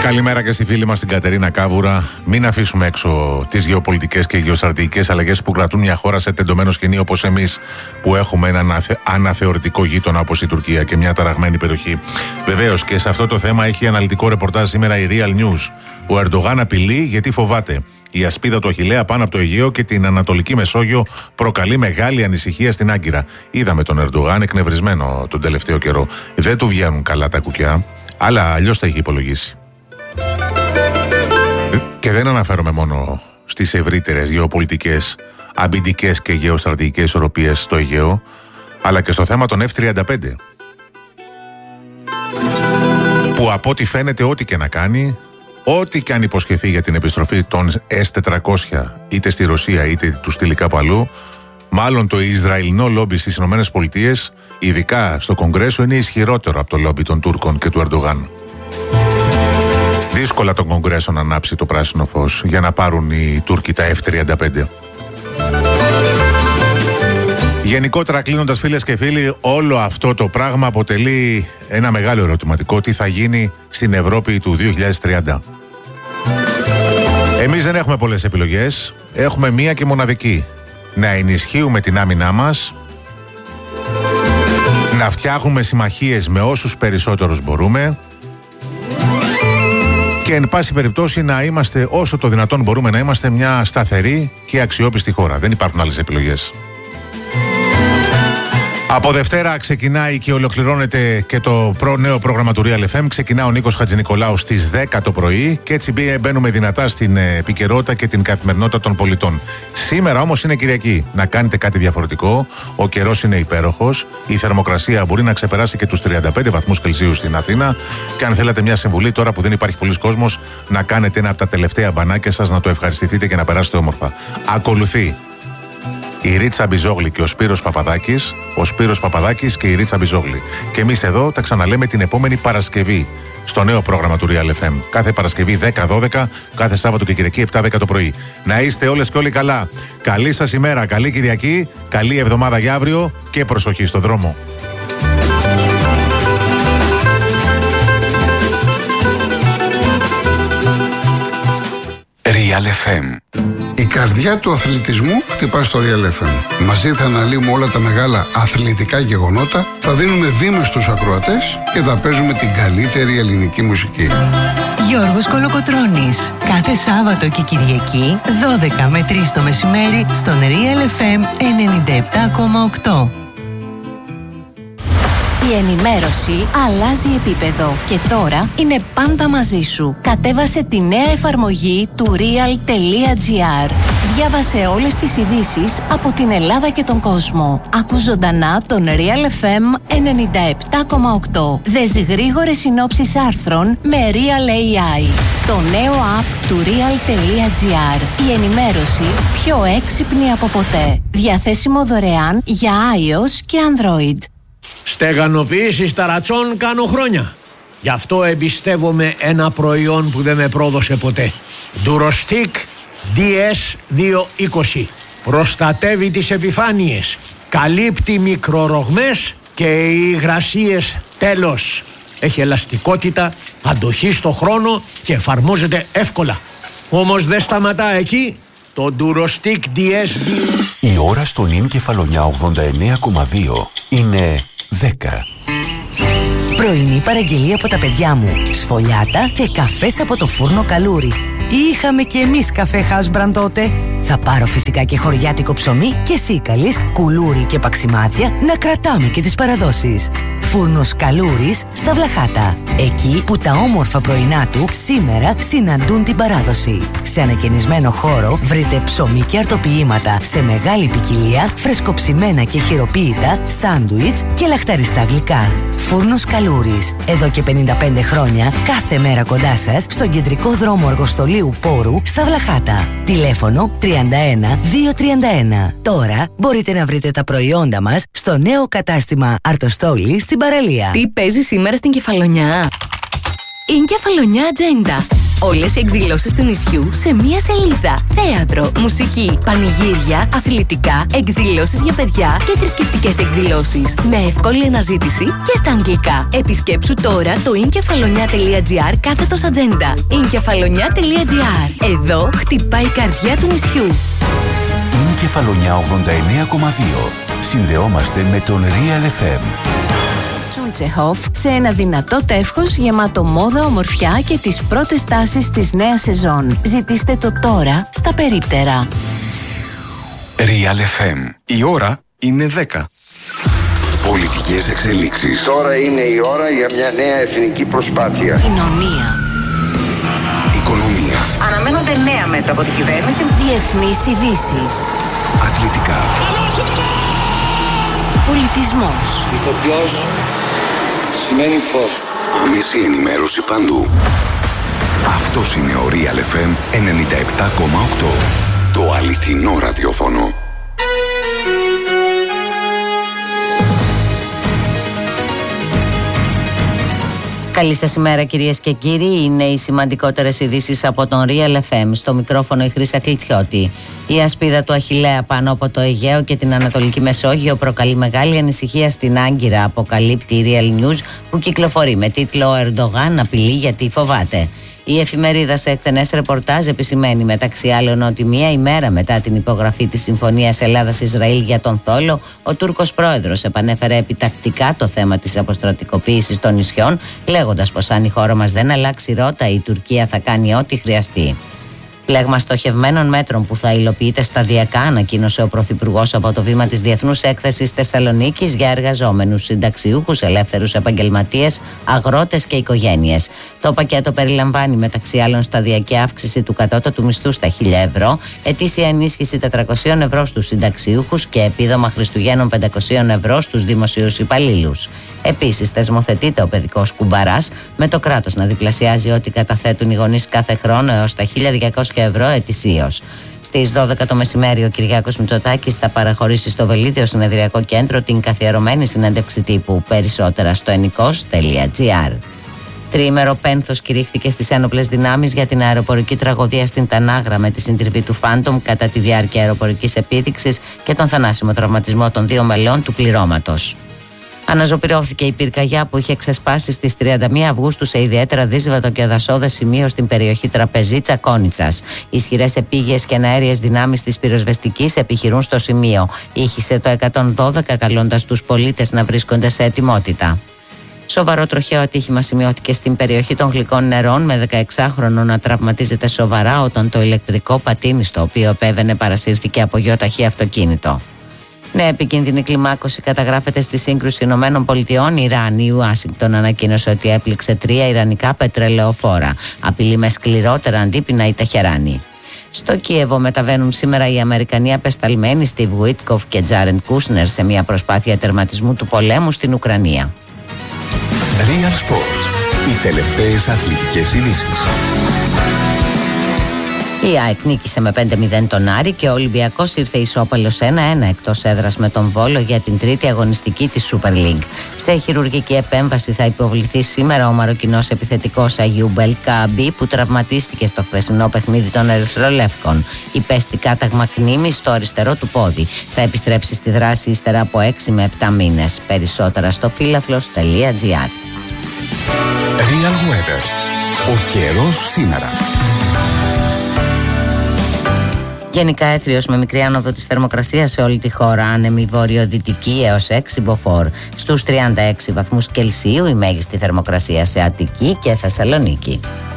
Καλημέρα και στη φίλη μας την Κατερίνα Κάβουρα. Μην αφήσουμε έξω τις γεωπολιτικές και γεωστρατηγικές αλλαγές που κρατούν μια χώρα σε τεντωμένο σκηνή όπως εμείς, που έχουμε ένα αναθεωρητικό γείτονα όπως η Τουρκία και μια ταραγμένη περιοχή. Βεβαίως, και σε αυτό το θέμα έχει αναλυτικό ρεπορτάζ σήμερα η Real News. Ο Ερντογάν απειλεί γιατί φοβάται. Η ασπίδα του Αχιλλέα πάνω από το Αιγαίο και την Ανατολική Μεσόγειο προκαλεί μεγάλη ανησυχία στην Άγκυρα. Είδαμε τον Ερντογάν εκνευρισμένο τον τελευταίο καιρό. Δεν του βγαίνουν καλά τα κουκιά, αλλά αλλιώς τα έχει υπολογίσει. Και δεν αναφέρομαι μόνο στις ευρύτερες γεωπολιτικές, αμυντικές και γεωστρατηγικές ισορροπίες στο Αιγαίο, αλλά και στο θέμα των F-35. Που από ό,τι φαίνεται, ό,τι και να κάνει, ό,τι και αν υποσχεθεί για την επιστροφή των S-400 είτε στη Ρωσία είτε του στείλει κάπου αλλού, μάλλον το Ισραηλινό λόμπι στις ΗΠΑ, ειδικά στο Κογκρέσο, είναι ισχυρότερο από το λόμπι των Τούρκων και του Ερντογάν. Δύσκολα τον Κογκρέσο να ανάψει το πράσινο φως για να πάρουν οι Τούρκοι τα F-35. Γενικότερα, κλείνοντας, φίλες και φίλοι, όλο αυτό το πράγμα αποτελεί ένα μεγάλο ερωτηματικό. Τι θα γίνει στην Ευρώπη του 2030. Εμείς δεν έχουμε πολλές επιλογές. Έχουμε μία και μοναδική. Να ενισχύουμε την άμυνά μας, να φτιάχνουμε συμμαχίες με όσους περισσότερους μπορούμε και εν πάση περιπτώσει να είμαστε όσο το δυνατόν μπορούμε να είμαστε μια σταθερή και αξιόπιστη χώρα. Δεν υπάρχουν άλλες επιλογές. Από Δευτέρα ξεκινάει και ολοκληρώνεται και το νέο πρόγραμμα του Real FM. Ξεκινά ο Νίκος Χατζηνικολάου στις 10 το πρωί και έτσι μπαίνουμε δυνατά στην επικαιρότητα και την καθημερινότητα των πολιτών. Σήμερα όμως είναι Κυριακή. Να κάνετε κάτι διαφορετικό. Ο καιρός είναι υπέροχος. Η θερμοκρασία μπορεί να ξεπεράσει και τους 35 βαθμούς Κελσίου στην Αθήνα. Και αν θέλετε μια συμβουλή, τώρα που δεν υπάρχει πολλής κόσμος, να κάνετε ένα από τα τελευταία μπανάκια σας, να το ευχαριστηθείτε και να περάσετε όμορφα. Ακολουθεί η Ρίτσα Μπιζόγλη και ο Σπύρος Παπαδάκης, και η Ρίτσα Μπιζόγλη. Και εμείς εδώ τα ξαναλέμε την επόμενη Παρασκευή στο νέο πρόγραμμα του Real FM. Κάθε Παρασκευή 10-12, κάθε Σάββατο και Κυριακή 7-10 το πρωί. Να είστε όλες και όλοι καλά. Καλή σας ημέρα, καλή Κυριακή, καλή εβδομάδα για αύριο και προσοχή στο δρόμο. Real FM. Η καρδιά του αθλητισμού χτυπά στο Real FM. Μαζί θα αναλύουμε όλα τα μεγάλα αθλητικά γεγονότα, θα δίνουμε βήμα στους ακροατές και θα παίζουμε την καλύτερη ελληνική μουσική. Γιώργος Κολοκοτρώνης. Κάθε Σάββατο και Κυριακή 12 με 3 το μεσημέρι στον Real FM 97,8. Η ενημέρωση αλλάζει επίπεδο και τώρα είναι πάντα μαζί σου. Κατέβασε τη νέα εφαρμογή του real.gr. Διάβασε όλες τις ειδήσεις από την Ελλάδα και τον κόσμο. Άκου ζωντανά τον Real FM 97,8. Δες γρήγορες συνόψεις άρθρων με Real AI. Το νέο app του real.gr. Η ενημέρωση πιο έξυπνη από ποτέ. Διαθέσιμο δωρεάν για iOS και Android. Στεγανοποίηση ταρατσών κάνω χρόνια. Γι' αυτό εμπιστεύομαι ένα προϊόν που δεν με πρόδωσε ποτέ. Durostic DS220. Προστατεύει τις επιφάνειες, καλύπτει μικρορογμές και υγρασίες τέλος. Έχει ελαστικότητα, αντοχή στο χρόνο και εφαρμόζεται εύκολα. Όμως δεν σταματά εκεί. Το Durostic DS2. Η ώρα στο νυν Κεφαλονιά 89,2 είναι 10. Πρωινή παραγγελία από τα παιδιά μου. Σφολιάτα και καφές από το φούρνο Καλούρι. Είχαμε και εμείς καφέ House Brand τότε. Θα πάρω φυσικά και χωριάτικο ψωμί και σίκαλης, κουλούρι και παξιμάδια να κρατάμε και τις παραδόσεις. Φούρνος Καλούρης στα Βλαχάτα. Εκεί που τα όμορφα πρωινά του σήμερα συναντούν την παράδοση. Σε ανακαινισμένο χώρο βρείτε ψωμί και αρτοποιήματα σε μεγάλη ποικιλία, φρεσκοψημένα και χειροποίητα, σάντουιτς και λαχταριστά γλυκά. Φούρνος Καλούρης. Εδώ και 55 χρόνια, κάθε μέρα κοντά σας, στον κεντρικό δρόμο Αργοστολίου Πόρου στα Βλαχάτα. Τηλέφωνο 31 231. Τώρα μπορείτε να βρείτε τα προϊόντα μας στο νέο κατάστημα Αρτοστόλη στην παραλία. Τι παίζει σήμερα στην Κεφαλονιά? Είναι Κεφαλονιά Ατζέντα. Όλες οι εκδηλώσεις του νησιού σε μία σελίδα. Θέατρο, μουσική, πανηγύρια, αθλητικά, εκδηλώσεις για παιδιά και θρησκευτικές εκδηλώσεις. Με εύκολη αναζήτηση και στα αγγλικά. Επισκέψου τώρα το inkefalonia.gr/ατζέντα. inkefalonia.gr. Εδώ χτυπάει η καρδιά του νησιού. Είναι Κεφαλονιά 89,2. Συνδεόμαστε με τον Real FM. Σούλτσεχοφ σε ένα δυνατό τεύχος γεμάτο μόδα, ομορφιά και τις πρώτες τάσεις της νέας σεζόν. Ζητήστε το τώρα στα περίπτερα. Real FM. Η ώρα είναι 10. Πολιτικές εξελίξεις. Τώρα είναι η ώρα για μια νέα εθνική προσπάθεια. Κοινωνία. Οικονομία. Αναμένονται νέα μέτρα από την κυβέρνηση. Διεθνείς ειδήσεις. Αθλητικά. Πολιτισμός. Ηθοποιός σημαίνει φως. Άμεση ενημέρωση παντού. Αυτός είναι ο Real FM 97,8. Το αληθινό ραδιόφωνο. Καλή σας ημέρα κυρίες και κύριοι, είναι οι σημαντικότερες ειδήσεις από τον Real FM. Στο μικρόφωνο η Χρύσα Κλιτσιώτη. Η ασπίδα του Αχιλλέα πάνω από το Αιγαίο και την Ανατολική Μεσόγειο προκαλεί μεγάλη ανησυχία στην Άγκυρα, αποκαλύπτει η Real News που κυκλοφορεί με τίτλο «Ο Ερντογάν απειλεί γιατί φοβάται». Η εφημερίδα σε εκτενές ρεπορτάζ επισημαίνει μεταξύ άλλων ότι μία ημέρα μετά την υπογραφή της Συμφωνίας Ελλάδας-Ισραήλ για τον Θόλο, ο Τούρκος πρόεδρος επανέφερε επιτακτικά το θέμα της αποστρατικοποίησης των νησιών, λέγοντας πως αν η χώρα μας δεν αλλάξει ρότα, η Τουρκία θα κάνει ό,τι χρειαστεί. Πλέγμα στοχευμένων μέτρων που θα υλοποιείται σταδιακά, ανακοίνωσε ο Πρωθυπουργός από το βήμα της Διεθνούς Έκθεσης Θεσσαλονίκης για εργαζόμενους, συνταξιούχους, ελεύθερους επαγγελματίες, αγρότες και οικογένειες. Το πακέτο περιλαμβάνει μεταξύ άλλων σταδιακή αύξηση του κατώτατου μισθού στα 1.000 ευρώ, ετήσια ενίσχυση 400 ευρώ στους συνταξιούχους και επίδομα Χριστουγέννων 500 ευρώ στους δημοσίους υπαλλήλους. Επίσης, θεσμοθετείται ο παιδικός κουμπαράς, με το κράτος να διπλασιάζει ό,τι καταθέτουν οι γονείς κάθε χρόνο έως τα 1.200 ευρώ ετησίως. Στις 12 το μεσημέρι ο Κυριάκος Μητσοτάκης θα παραχωρήσει στο Βελίδιο Συνεδριακό Κέντρο την καθιερωμένη συνέντευξη τύπου. Περισσότερα στο ennikos.gr. Τριήμερο πένθος κηρύχθηκε στις ένοπλες δυνάμεις για την αεροπορική τραγωδία στην Τανάγρα με τη συντριβή του Φάντομ κατά τη διάρκεια αεροπορικής επίδειξης και τον θανάσιμο τραυματισμό των 2 μελών του πληρώματος. Αναζωπυρώθηκε η πυρκαγιά που είχε ξεσπάσει στις 31 Αυγούστου σε ιδιαίτερα δύσβατο και δασόδες σημείο στην περιοχή Τραπεζίτσα Κόνιτσας. Ισχυρές επίγειες και αέριες δυνάμεις της πυροσβεστικής επιχειρούν στο σημείο. Ήχησε το 112 καλώντας τους πολίτες να βρίσκονται σε ετοιμότητα. Σοβαρό τροχαίο ατύχημα σημειώθηκε στην περιοχή των Γλυκών Νερών με 16χρονο να τραυματίζεται σοβαρά όταν το ηλεκτρικό πατίνι στο οποίο επέβαινε παρασύρθηκε από γεωταχή αυτοκίνητο. Νέα επικίνδυνη κλιμάκωση καταγράφεται στη σύγκρουση ΗΠΑ. Ιράν. Η Ουάσιγκτον ανακοίνωσε ότι έπληξε 3 ιρανικά πετρελαιοφόρα. Απειλεί με σκληρότερα αντίπεινα η Τεχεράνη. Στο Κίεβο μεταβαίνουν σήμερα οι Αμερικανοί απεσταλμένοι Στιβ Γουίτκοφ και Τζάρεντ Κούσνερ σε μια προσπάθεια τερματισμού του πολέμου στην Ουκρανία. Real Sports. Οι τελευταίες αθλητικές ειδήσεις. Η ΑΕΚ νίκησε με 5-0 τον Άρη και ο Ολυμπιακός ήρθε ισόπαλος 1-1 εκτός έδρας με τον Βόλο για την τρίτη αγωνιστική της Super League. Σε χειρουργική επέμβαση θα υποβληθεί σήμερα ο Μαροκινός επιθετικός Αγιούμπ Κααμπή που τραυματίστηκε στο χθεσινό παιχνίδι των Ερυθρολεύκων. Υπέστη κάταγμα κνήμη στο αριστερό του πόδι. Θα επιστρέψει στη δράση ύστερα από 6 με 7 μήνες. Περισσότερα στο φίλαθλος.gr. Real Weather. Ο καιρός σήμερα. Γενικά έθριος με μικρή άνοδο της θερμοκρασίας σε όλη τη χώρα, άνεμη βορειοδυτική έως 6 μποφόρ. Στους 36 βαθμούς Κελσίου η μέγιστη θερμοκρασία σε Αττική και Θεσσαλονίκη.